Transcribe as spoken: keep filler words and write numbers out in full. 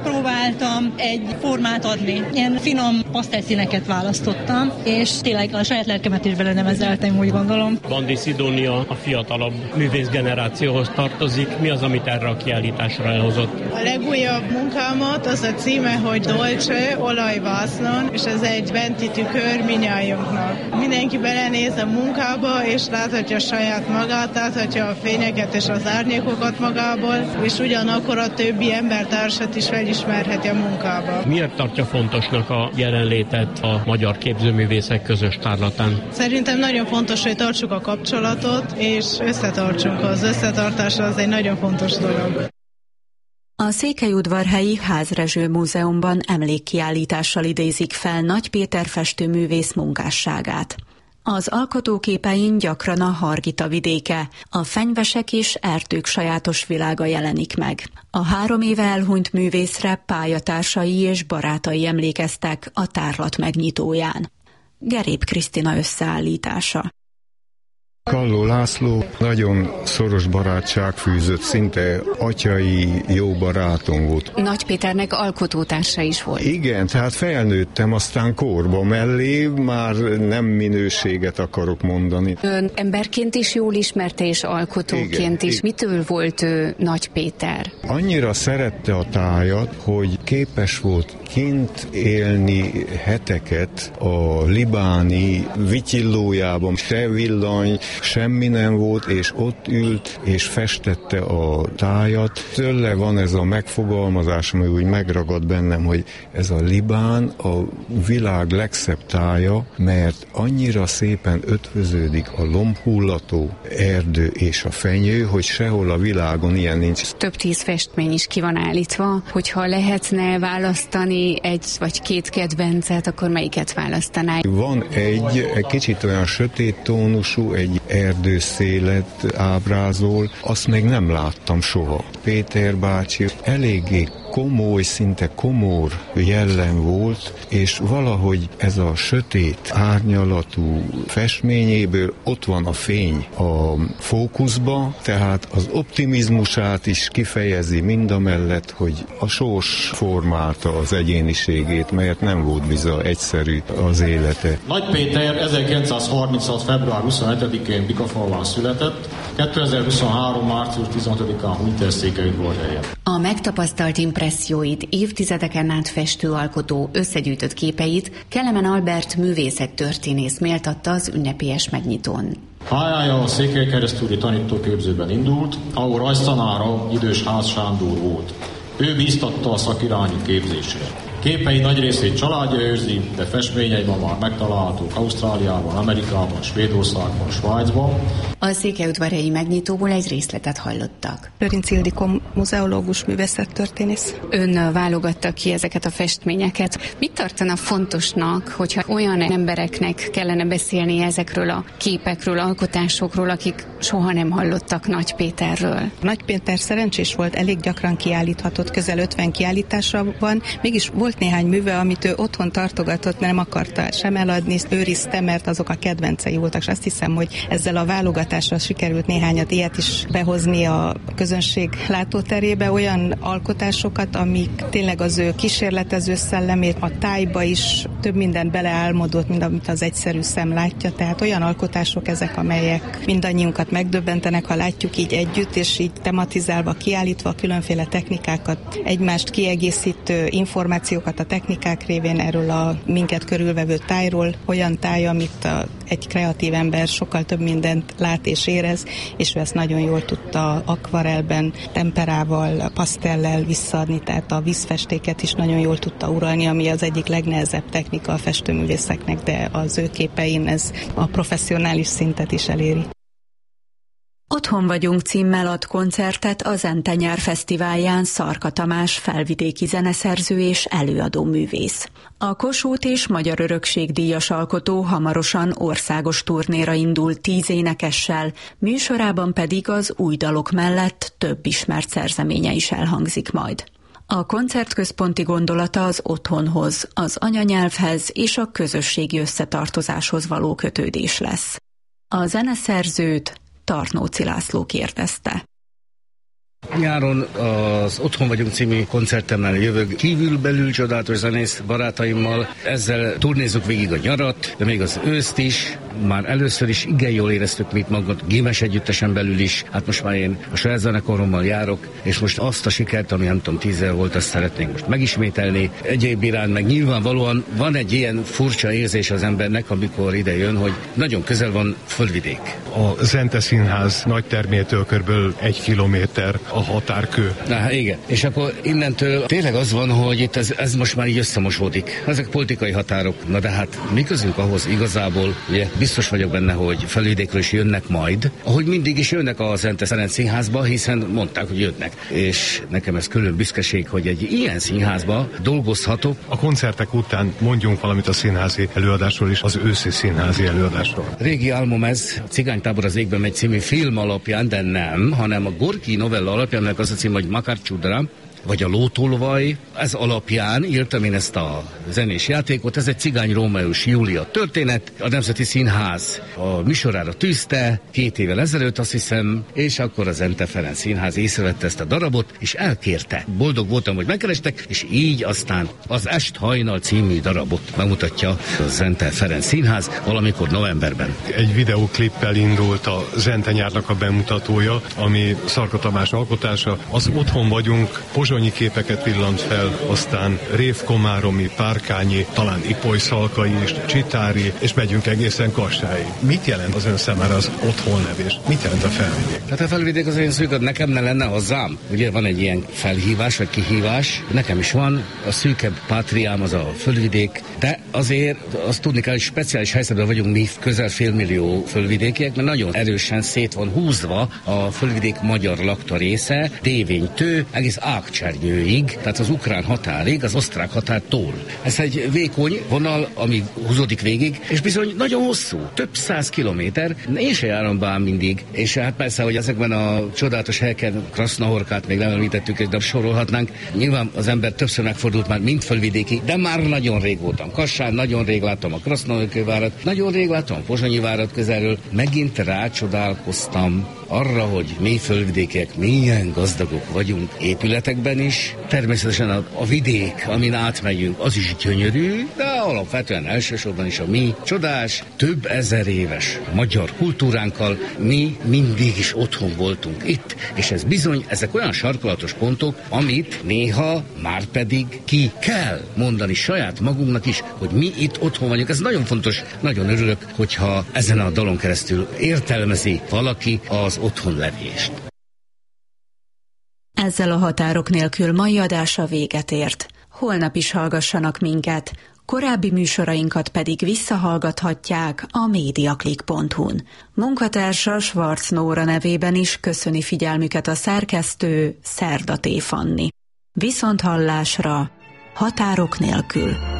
Megpróbáltam egy formát adni. Ilyen finom pasztelszíneket választottam, és tényleg a saját lelkemet is belenevezeltem, úgy gondolom. Bandi Szidónia a fiatalabb művészgenerációhoz tartozik. Mi az, amit erre a kiállításra elhozott? A legújabb munkámat az a címe, hogy Dolce, olajvásznon, és ez egy benti tükör minnyájunknak. Mindenki belenéz a munkába, és láthatja saját magát, láthatja a fényeket és az árnyékokat magából, és ugyanakkor a többi embertársat is felismerheti a munkába. Miért tartja fontosnak a jelenlétet a magyar képzőművészek közös tárlatán? Szerintem nagyon fontos, hogy tartsuk a kapcsolatot, és összetartsunk. Az összetartás az egy nagyon fontos dolog. A Székelyudvarhelyi Házrezső Múzeumban emlékkiállítással idézik fel Nagy Péter festőművész munkásságát. Az alkotóképein gyakran a Hargita vidéke, a fenyvesek és erdők sajátos világa jelenik meg. A három éve elhunyt művészre pályatársai és barátai emlékeztek a tárlat megnyitóján. Gerép Krisztina összeállítása. Kalló László nagyon szoros barátság fűzött, szinte atyai jó barátom volt. Nagy Péternek alkotótársa is volt. Igen, tehát felnőttem aztán korba mellé, már nem minőséget akarok mondani. Ön emberként is jól ismerte, és alkotóként igen, is. Igen. Mitől volt ő Nagy Péter? Annyira szerette a tájat, hogy képes volt kint élni heteket a libáni vityillójában, se villany, semmi nem volt, és ott ült, és festette a tájat. Tőle van ez a megfogalmazás, ami úgy megragad bennem, hogy ez a Libán a világ legszebb tája, mert annyira szépen ötvöződik a lombhullató erdő és a fenyő, hogy sehol a világon ilyen nincs. Több tíz festmény is ki van állítva, hogyha lehetne választani egy vagy két kedvencet, akkor melyiket választaná? Van egy, egy kicsit olyan sötét tónusú, egy erdőszélet ábrázol, azt még nem láttam soha. Péter bácsi eléggé komoly, szinte komor jellem volt, és valahogy ez a sötét, árnyalatú festményéből ott van a fény a fókuszba, tehát az optimizmusát is kifejezi mindamellett, hogy a sors formálta az egyéniségét, mert nem volt bizony egyszerű az élete. Nagy Péter ezerkilencszázharminchat. február huszonhetedikén Bikafalván született, kétezer-huszonhárom. március tizenhatodikán hunyt el Székelyudvarhelyen. A megtapasztalt impresszióit, évtizedeken át festő alkotó összegyűjtött képeit Kelemen Albert művészettörténész méltatta az ünnepélyes megnyitón. Pályája a Székelykeresztúri tanítóképzőben indult, ahol rajztanára idős Ház Sándor volt. Ő bíztatta a szakirányú képzésre. Képei nagy részét családja őrzi, de festményeiben már megtalálhatók Ausztráliában, Amerikában, Svédországban, Svájcban. A székelyudvarhelyi megnyitóból egy részletet hallottak. Lőrinc Ildikó, muzeológus, művészettörténész. Ön válogatta ki ezeket a festményeket. Mit tartana fontosnak, hogyha olyan embereknek kellene beszélni ezekről a képekről, alkotásokról, akik soha nem hallottak Nagy Péterről? Nagy Péter szerencsés volt, elég gyakran kiállíthatott, közel ötven kiállítása van, mégis volt néhány műve, amit ő otthon tartogatott, nem akarta sem eladni, őrizte, mert azok a kedvencei voltak, és azt hiszem, hogy ezzel a válogatással sikerült néhányat ilyet is behozni a közönség látóterébe, olyan alkotásokat, amik tényleg az ő kísérletező szellemét, a tájba is több mindent beleálmodott, mint amit az egyszerű szem látja, tehát olyan alkotások ezek, amelyek mindannyiunkat megdöbbentenek, ha látjuk így együtt, és így tematizálva, kiállítva különféle technikákat, egymást kiegészítő információkat a technikák révén erről a minket körülvevő tájról, olyan táj, amit a, egy kreatív ember sokkal több mindent lát és érez, és ő ezt nagyon jól tudta akvarelben, temperával, pasztellel visszaadni, tehát a vízfestéket is nagyon jól tudta uralni, ami az egyik legnehezebb technika a festőművészeknek, de az ő képein ez a professzionális szintet is eléri. Otthon vagyunk címmel ad koncertet a Zente Nyár Fesztiválján Szarka Tamás felvidéki zeneszerző és előadó művész. A Kossuth és Magyar Örökség díjas alkotó hamarosan országos turnéra indul tíz énekessel, műsorában pedig az új dalok mellett több ismert szerzeménye is elhangzik majd. A koncert központi gondolata az otthonhoz, az anyanyelvhez és a közösségi összetartozáshoz való kötődés lesz. A zeneszerzőt Tarnóci László kérdezte. Nyáron az Otthon vagyunk című koncertemmel jövök kívülbelül csodálatos zenész barátaimmal. Ezzel turnézzuk végig a nyarat, de még az őszt is. Már először is igen jól éreztük mit magunkat, Gimes együttesen belül is. Hát most már én a saját zenekarommal járok, és most azt a sikert, ami nem tudom, tíz volt, azt szeretnénk most megismételni. Egyéb iránt meg nyilvánvalóan van egy ilyen furcsa érzés az embernek, amikor ide jön, hogy nagyon közel van Földvidék. A Zente Színház nagy termétől körülbelül egy kilométer a határkő. Na, igen. És akkor innentől tényleg az van, hogy itt ez, ez most már így összemosódik. Ezek politikai határok. Na de hát mi közünk ahhoz igazából, ugye biztos vagyok benne, hogy Földvidékről is jönnek majd, ahogy mindig is jönnek a Zente Ferenc Színházba, hiszen mondták, hogy jönnek. És nekem ez külön büszkeség, hogy egy ilyen színházba dolgozhatok. A koncertek után mondjunk valamit a színházi előadásról is, az őszi színházi előadásról. Régi álmom ez, Cigánytábor az égben megy című film alapján, de nem, hanem a Gorki novella alapján, meg az a cím, hogy Makar Csudra, vagy a Lótolvaj. Ez alapján írtam én ezt a zenés játékot. Ez egy cigány Rómeó és Júlia történet. A Nemzeti Színház a műsorára tűzte két évvel ezelőtt, azt hiszem, és akkor a Zente Ferenc Színház észrevette ezt a darabot, és elkérte. Boldog voltam, hogy megkerestek, és így aztán az Est hajnal című darabot bemutatja a Zente Ferenc Színház valamikor novemberben. Egy videóklippel indult a Zente nyárnak a bemutatója, ami Szarka Tamás alkotása. Az Otthon vagyunk pozsonyi képeket villant fel, aztán Révkomáromi, Párkányi, talán Ipolyszalkai és Csitári, és megyünk egészen Kassái. Mit jelent az ön számára az Otthon nev, és mit jelent a Felvidék? Hát a Felvidék az olyan szűk, nekem ne lenne hozzám. Ugye van egy ilyen felhívás, vagy kihívás. Nekem is van, a szűkebb pátriám az a Földvidék, de azért azt tudni kell, hogy speciális helyzetben vagyunk mi közel félmillió földvidékiek, mert nagyon erősen szét van húzva a Földvidék magyar lakta része, Dévénytől egész Ágcsernyőig, tehát az ukrán határig, az osztrák határtól. Ez egy vékony vonal, ami húzódik végig, és bizony nagyon hosszú, több száz kilométer. Én se járom be mindig, és hát persze, hogy ezekben a csodálatos helyeken Krasznahorkát még nem említettük, de sorolhatnánk. Nyilván az ember többször megfordult már mind földvidéki, de már nagyon rég voltam Kassán, nagyon rég láttam a Krasznahorkai várat, nagyon rég láttam a Pozsonyi várat közelről, megint rácsodálkoztam arra, hogy mi földvidékiek milyen gazdagok vagyunk épületekben is. Természetesen a, a vidék, amin átmegyünk, az is gyönyörű, de alapvetően elsősorban is a mi csodás, több ezer éves magyar kultúránkkal mi mindig is otthon voltunk itt, és ez bizony, ezek olyan sarkalatos pontok, amit néha már pedig ki kell mondani saját magunknak is, hogy mi itt otthon vagyunk. Ez nagyon fontos, nagyon örülök, hogyha ezen a dalon keresztül értelmezi valaki az otthonlevést. Ezzel a Határok nélkül mai adása véget ért. Holnap is hallgassanak minket, korábbi műsorainkat pedig visszahallgathatják a mediaclick pont hu-n. Munkatársa Schwarz Nóra nevében is köszöni figyelmüket a szerkesztő Szerda T. Fanni. Viszonthallásra, Határok nélkül.